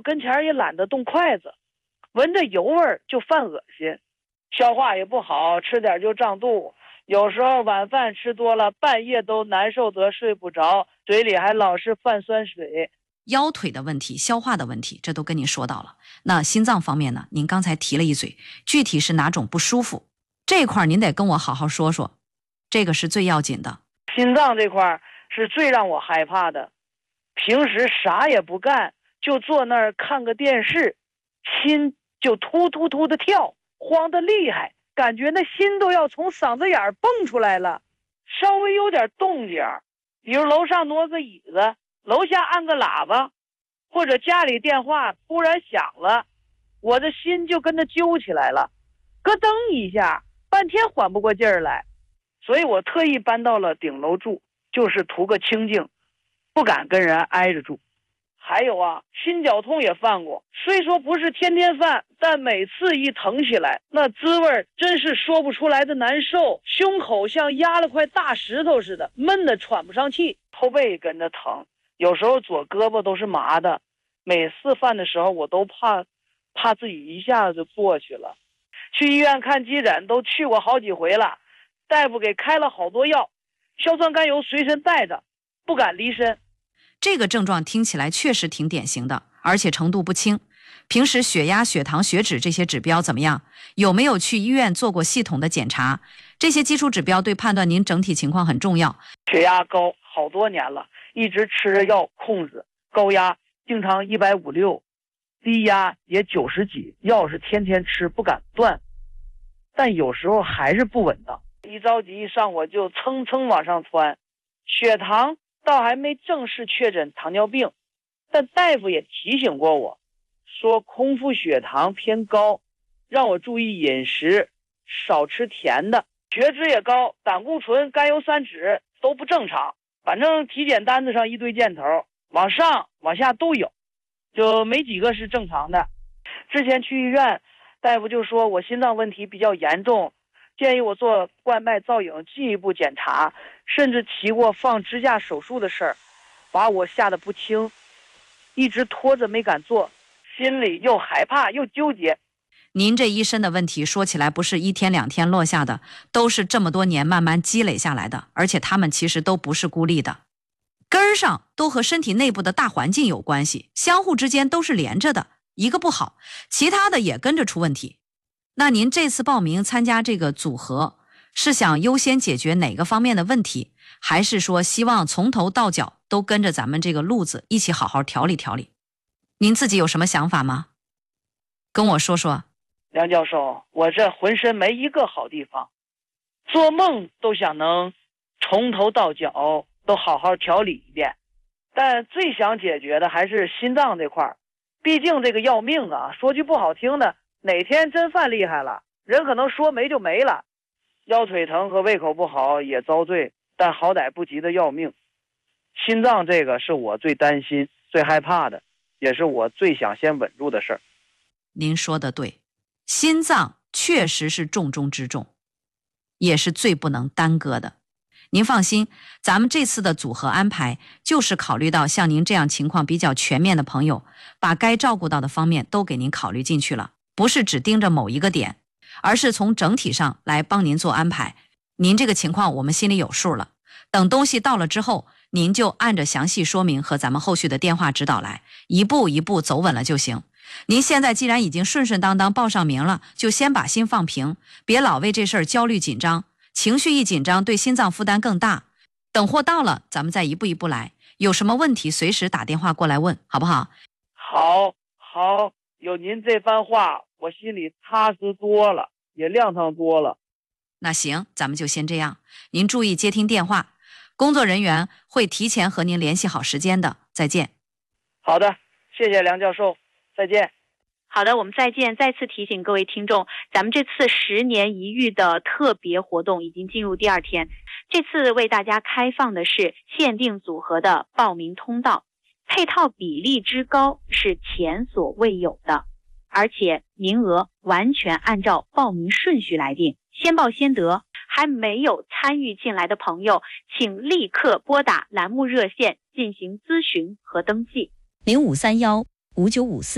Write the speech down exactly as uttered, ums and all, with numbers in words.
跟前也懒得动筷子，闻着油味就犯恶心，消化也不好，吃点就胀肚。有时候晚饭吃多了，半夜都难受得睡不着，嘴里还老是泛酸水。 腰腿的问题、消化的问题，这都跟您说到了。那心脏方面呢？您刚才提了一嘴，具体是哪种不舒服？这块您得跟我好好说说，这个是最要紧的。 心脏这块是最让我害怕的，平时啥也不干，就坐那儿看个电视，心就突突突的跳，慌得厉害，感觉那心都要从嗓子眼儿蹦出来了。稍微有点动静，比如楼上挪个椅子，楼下按个喇叭，或者家里电话突然响了，我的心就跟着揪起来了，咯噔一下，半天缓不过劲儿来。所以我特意搬到了顶楼住，就是图个清静，不敢跟人挨着住。还有啊，心绞痛也犯过，虽说不是天天犯，但每次一疼起来，那滋味真是说不出来的难受，胸口像压了块大石头似的，闷得喘不上气，后背跟着疼，有时候左胳膊都是麻的。每次犯的时候，我都怕怕自己一下子就过去了。去医院看急诊都去过好几回了，大夫给开了好多药，硝酸甘油随身带着，不敢离身。 这个症状听起来确实挺典型的，而且程度不轻。平时血压、血糖、血脂这些指标怎么样？有没有去医院做过系统的检查？这些基础指标对判断您整体情况很重要。 血压高好多年了，一直吃着药控制，高压经常一百五六，低压也九十几，药是天天吃，不敢断，但有时候还是不稳当，一着急一上火就蹭蹭往上窜。血糖倒还没正式确诊糖尿病，但大夫也提醒过我，说空腹血糖偏高，让我注意饮食，少吃甜的。血脂也高，胆固醇、甘油三酯都不正常，反正体检单子上一堆箭头，往上往下都有，就没几个是正常的。之前去医院，大夫就说我心脏问题比较严重，建议我做冠脉造影进一步检查，甚至提过放支架手术的事儿，把我吓得不轻，一直拖着没敢做，心里又害怕又纠结。 您这一身的问题说起来不是一天两天落下的，都是这么多年慢慢积累下来的，而且他们其实都不是孤立的，根儿上都和身体内部的大环境有关系，相互之间都是连着的，一个不好，其他的也跟着出问题。那您这次报名参加这个组合，是想优先解决哪个方面的问题，还是说希望从头到脚都跟着咱们这个路子一起好好调理调理？您自己有什么想法吗？跟我说说。 梁教授，我这浑身没一个好地方，做梦都想能从头到脚都好好调理一遍，但最想解决的还是心脏这块，毕竟这个要命啊，说句不好听的，哪天真犯厉害了，人可能说没就没了。腰腿疼和胃口不好也遭罪，但好歹不急得要命。心脏这个是我最担心最害怕的，也是我最想先稳住的事儿。 您说的对，心脏确实是重中之重，也是最不能耽搁的。您放心，咱们这次的组合安排就是考虑到像您这样情况比较全面的朋友，把该照顾到的方面都给您考虑进去了，不是只盯着某一个点，而是从整体上来帮您做安排。您这个情况我们心里有数了，等东西到了之后，您就按着详细说明和咱们后续的电话指导来，一步一步走稳了就行。您现在既然已经顺顺当当报上名了，就先把心放平，别老为这事儿焦虑紧张，情绪一紧张对心脏负担更大。等货到了，咱们再一步一步来，有什么问题随时打电话过来问，好不好？ 好，好，有您这番话，我心里踏实多了，也亮堂多了。 那行，咱们就先这样，您注意接听电话，工作人员会提前和您联系好时间的。再见。 好的，谢谢梁教授，再见。 好的，我们再见。再次提醒各位听众，咱们这次十年一遇的特别活动已经进入第二天，这次为大家开放的是限定组合的报名通道，配套比例之高是前所未有的，而且名额完全按照报名顺序来定，先报先得。还没有参与进来的朋友，请立刻拨打栏目热线进行咨询和登记。 零五三幺五九五四